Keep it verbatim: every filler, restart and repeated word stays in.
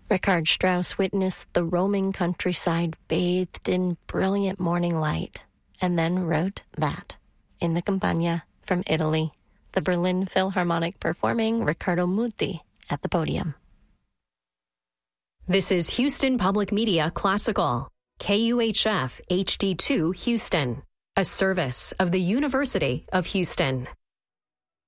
Richard Strauss witnessed the roaming countryside bathed in brilliant morning light, and then wrote that, in the Campagna, from Italy, the Berlin Philharmonic performing Riccardo Muti at the podium. This is Houston Public Media Classical, K U H F H D two Houston, a service of the University of Houston.